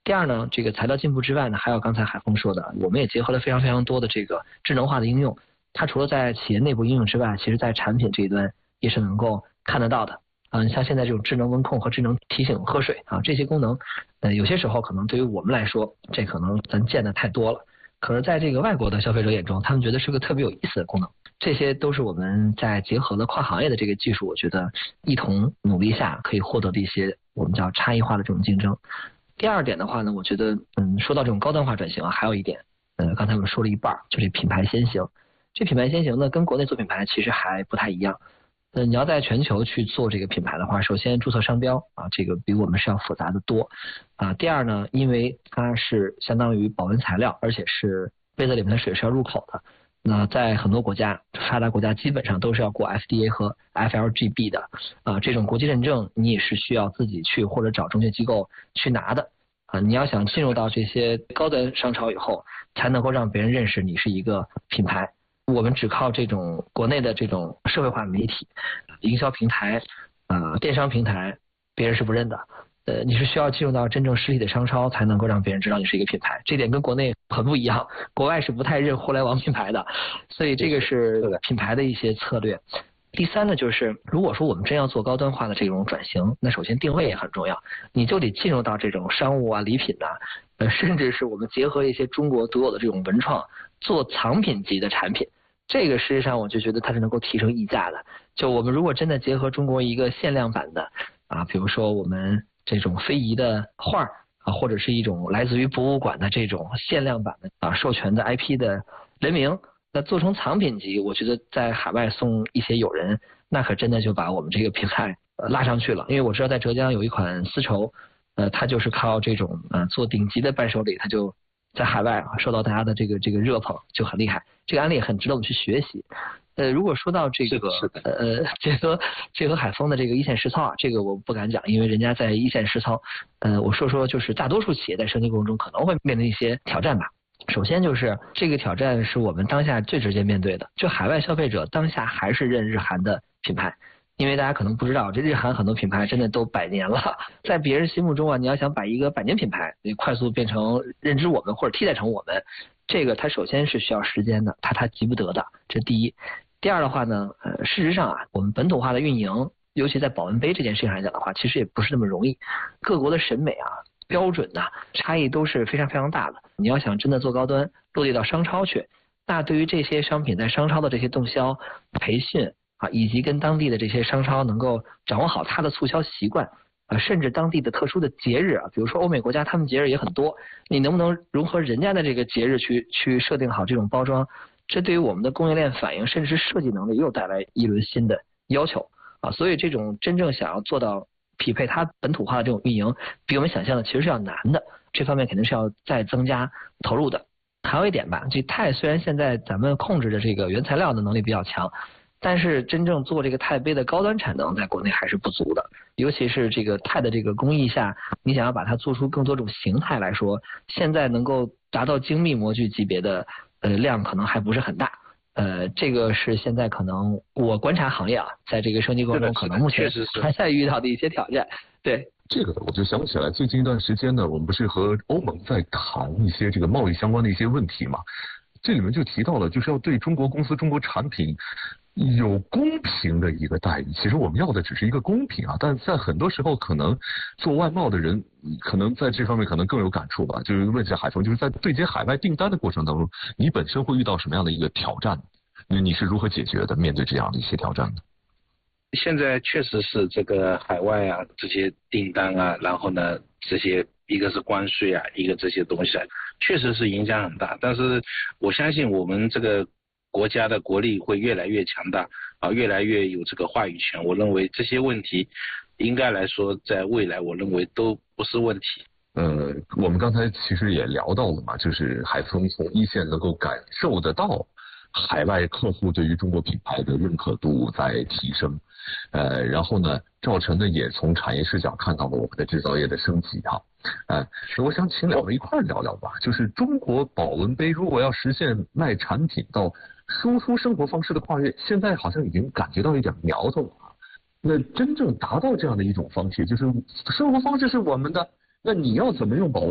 第二呢，这个材料进步之外呢，还有刚才海峰说的，我们也结合了非常非常多的这个智能化的应用。它除了在企业内部应用之外，其实在产品这一端也是能够看得到的。像现在这种智能温控和智能提醒喝水啊，这些功能，有些时候可能对于我们来说，这可能咱见的太多了。可是在这个外国的消费者眼中，他们觉得是个特别有意思的功能。这些都是我们在结合了跨行业的这个技术，我觉得一同努力下可以获得的一些我们叫差异化的这种竞争。第二点的话呢，我觉得说到这种高端化转型啊，还有一点，刚才我们说了一半，就是品牌先行。这品牌先行呢，跟国内做品牌其实还不太一样。你要在全球去做这个品牌的话，首先注册商标啊，这个比我们是要复杂的多啊。第二呢，因为它是相当于保温材料，而且是杯子里面的水是要入口的。那在很多国家，发达国家基本上都是要过 FDA 和 FLGB 的啊，这种国际认证你也是需要自己去或者找中介机构去拿的啊。你要想进入到这些高端商超以后，才能够让别人认识你是一个品牌。我们只靠这种国内的这种社会化媒体、营销平台、电商平台，别人是不认的。你是需要进入到真正实体的商超，才能够让别人知道你是一个品牌。这点跟国内很不一样，国外是不太认互联网品牌的，所以这个是品牌的一些策略。第三呢，就是如果说我们真要做高端化的这种转型，那首先定位也很重要，你就得进入到这种商务啊、礼品啊，甚至是我们结合一些中国独有的这种文创，做藏品级的产品。这个实际上我就觉得它是能够提升溢价的。就我们如果真的结合中国一个限量版的啊，比如说我们这种非遗的画啊，或者是一种来自于博物馆的这种限量版的啊授权的 IP 的人名，那做成藏品级，我觉得在海外送一些友人，那可真的就把我们这个品牌拉上去了。因为我知道在浙江有一款丝绸，它就是靠这种做顶级的伴手礼，它就在海外受到大家的这个热捧，就很厉害。这个案例很值得我们去学习。如果说到这个结合海丰的这个一线实操啊，这个我不敢讲，因为人家在一线实操。我说就是大多数企业在升级过程中可能会面临一些挑战吧。首先就是这个挑战是我们当下最直接面对的，就海外消费者当下还是认日韩的品牌。因为大家可能不知道，这日韩很多品牌真的都100年了，在别人心目中啊，你要想把一个100年品牌你快速变成认知我们或者替代成我们，这个它首先是需要时间的，它急不得的，这是第一。第二的话呢，事实上啊，我们本土化的运营，尤其在保温杯这件事情上来讲的话，其实也不是那么容易，各国的审美啊、标准呐、差异都是非常非常大的。你要想真的做高端，落地到商超去，那对于这些商品在商超的这些动销、培训啊，以及跟当地的这些商超能够掌握好它的促销习惯，甚至当地的特殊的节日啊，比如说欧美国家他们节日也很多，你能不能融合人家的这个节日去设定好这种包装？这对于我们的供应链反应，甚至是设计能力又带来一轮新的要求啊！所以这种真正想要做到匹配它本土化的这种运营，比我们想象的其实是要难的，这方面肯定是要再增加投入的。还有一点吧，这钛虽然现在咱们控制的这个原材料的能力比较强，但是真正做这个钛杯的高端产能在国内还是不足的，尤其是这个钛的这个工艺下，你想要把它做出更多种形态来说，现在能够达到精密模具级别的量可能还不是很大。这个是现在可能我观察行业啊，在这个升级过程中可能目前还在遇到的一些挑战。对。 这个我就想起来，最近一段时间呢，我们不是和欧盟在谈一些这个贸易相关的一些问题嘛？这里面就提到了，就是要对中国公司、中国产品有公平的一个待遇。其实我们要的只是一个公平啊，但在很多时候，可能做外贸的人可能在这方面可能更有感触吧。就是问一下海峰，就是在对接海外订单的过程当中，你本身会遇到什么样的一个挑战？你是如何解决的？面对这样的一些挑战呢？ 现在确实是这个海外啊，这些订单啊，然后呢，这些一个是关税啊，一个这些东西啊，确实是影响很大。但是我相信我们这个国家的国力会越来越强大啊，越来越有这个话语权。我认为这些问题应该来说，在未来我认为都不是问题。 我们刚才其实也聊到了嘛，就是海丰从一线能够感受得到海外客户对于中国品牌的认可度在提升。然后呢，赵晨呢也从产业视角看到了我们的制造业的升级啊。我想请两位一块聊聊吧，就是中国保温杯如果要实现卖产品到输出生活方式的跨越，现在好像已经感觉到一点苗头了啊。那真正达到这样的一种方式，就是生活方式是我们的，那你要怎么用保温